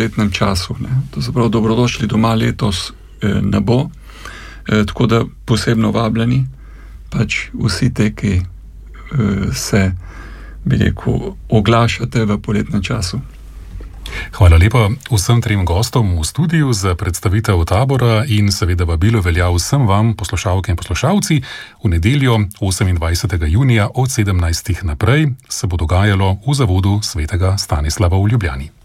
poletnem času. Ne. To se pravi, dobrodošli doma letos ne bo, tako da posebno vabljeni, pač vsi te, ki se, bi rekel, oglašate v poletnem času. Hvala lepa vsem trem gostom v studiu za predstavitev tabora in seveda vabilo velja vsem vam, poslušalke in poslušalci. V nedeljo 28. junija od 17. naprej se bo dogajalo v zavodu svetega Stanislava v Ljubljani.